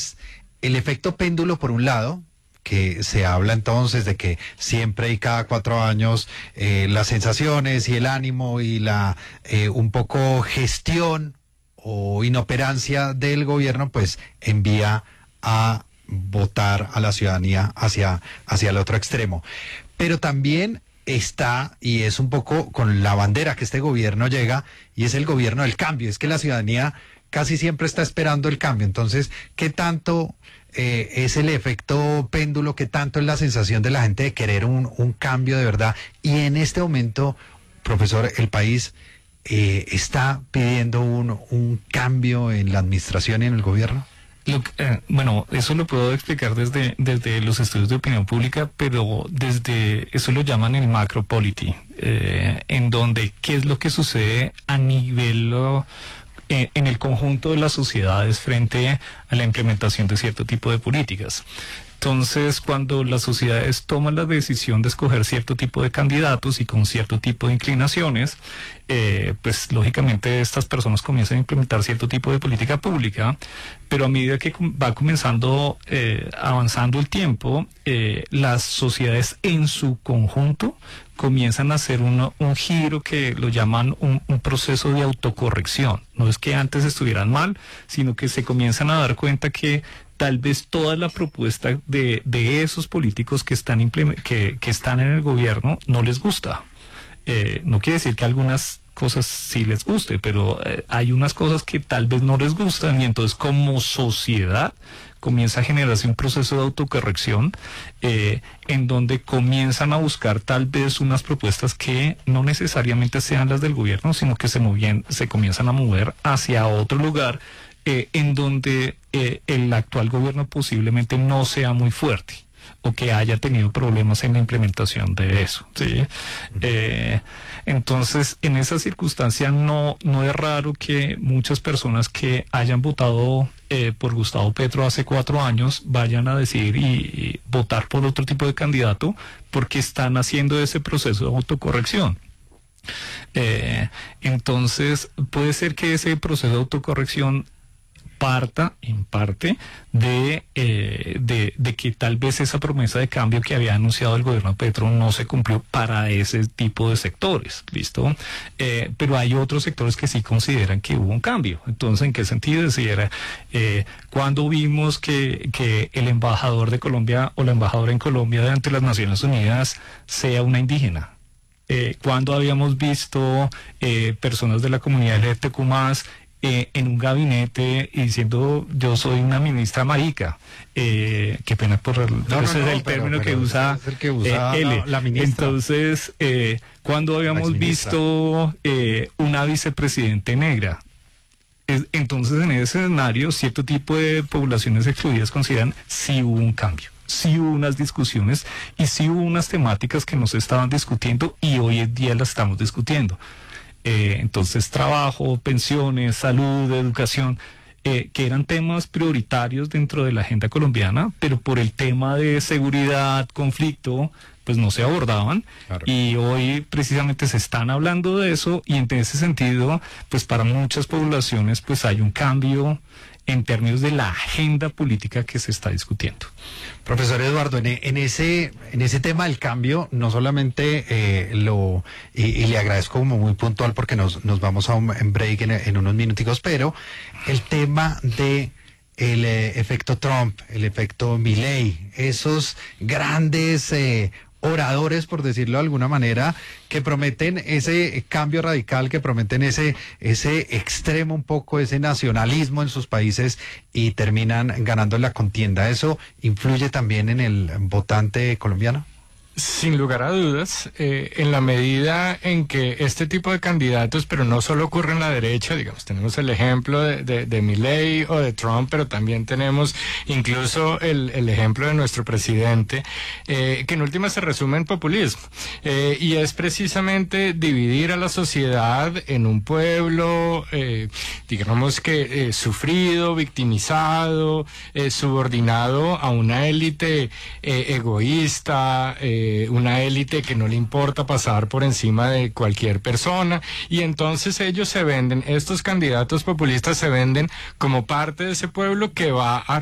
es el efecto péndulo por un lado, que se habla entonces de que siempre y cada 4 años las sensaciones y el ánimo y la un poco gestión o inoperancia del gobierno pues envía a votar a la ciudadanía hacia el otro extremo. Pero también está, y es un poco con la bandera que este gobierno llega, y es el gobierno del cambio. Es que la ciudadanía casi siempre está esperando el cambio. Entonces, ¿qué tanto es el efecto péndulo? ¿Qué tanto es la sensación de la gente de querer un cambio de verdad? Y en este momento, profesor, el país está pidiendo un cambio en la administración y en el gobierno. Bueno, eso lo puedo explicar desde los estudios de opinión pública, pero desde eso lo llaman el macropolity, en donde qué es lo que sucede a nivel en el conjunto de las sociedades frente a la implementación de cierto tipo de políticas. Entonces, cuando las sociedades toman la decisión de escoger cierto tipo de candidatos y con cierto tipo de inclinaciones, pues lógicamente estas personas comienzan a implementar cierto tipo de política pública, pero a medida que va comenzando, avanzando el tiempo, las sociedades en su conjunto comienzan a hacer un giro que lo llaman un proceso de autocorrección. No es que antes estuvieran mal, sino que se comienzan a dar cuenta que tal vez toda la propuesta de esos políticos que están en el gobierno no les gusta. No quiere decir que algunas cosas sí les guste, pero hay unas cosas que tal vez no les gustan, y entonces como sociedad comienza a generarse un proceso de autocorrección en donde comienzan a buscar tal vez unas propuestas que no necesariamente sean las del gobierno, sino que se comienzan a mover hacia otro lugar en donde el actual gobierno posiblemente no sea muy fuerte o que haya tenido problemas en la implementación de eso, ¿sí? Entonces, en esa circunstancia no es raro que muchas personas que hayan votado por Gustavo Petro hace 4 años vayan a decidir y votar por otro tipo de candidato porque están haciendo ese proceso de autocorrección. Entonces, puede ser que ese proceso de autocorrección parta en parte de que tal vez esa promesa de cambio que había anunciado el gobierno Petro no se cumplió para ese tipo de sectores, ¿listo? Pero hay otros sectores que sí consideran que hubo un cambio. Entonces, ¿en qué sentido? Si era cuando vimos que el embajador de Colombia o la embajadora en Colombia ante las Naciones Unidas sea una indígena. Cuando habíamos visto personas de la comunidad LGBTQ+, en un gabinete y diciendo yo soy una ministra marica, qué pena ese es el término que usa L. La ministra. Entonces, cuando habíamos visto una vicepresidente negra, entonces en ese escenario cierto tipo de poblaciones excluidas consideran si hubo un cambio, sí hubo unas discusiones y sí hubo unas temáticas que no se estaban discutiendo y hoy en día las estamos discutiendo. Entonces, trabajo, pensiones, salud, educación, que eran temas prioritarios dentro de la agenda colombiana, pero por el tema de seguridad, conflicto, pues no se abordaban. Claro. Y hoy precisamente se están hablando de eso, y en ese sentido, pues para muchas poblaciones pues hay un cambio en términos de la agenda política que se está discutiendo. Profesor Eduardo, en ese tema del cambio, no solamente y le agradezco como muy puntual porque nos vamos a un break en unos minuticos, pero el tema de el efecto Trump, el efecto Milei, esos grandes oradores, por decirlo de alguna manera, que prometen ese cambio radical, que prometen ese extremo un poco, ese nacionalismo en sus países y terminan ganando la contienda. ¿Eso influye también en el votante colombiano? Sin lugar a dudas, en la medida en que este tipo de candidatos, pero no solo ocurre en la derecha, digamos, tenemos el ejemplo de Milei o de Trump, pero también tenemos incluso el ejemplo de nuestro presidente, que en última se resume en populismo, y es precisamente dividir a la sociedad en un pueblo, digamos que sufrido, victimizado, subordinado a una élite egoísta, una élite que no le importa pasar por encima de cualquier persona, y entonces ellos se venden, estos candidatos populistas se venden como parte de ese pueblo que va a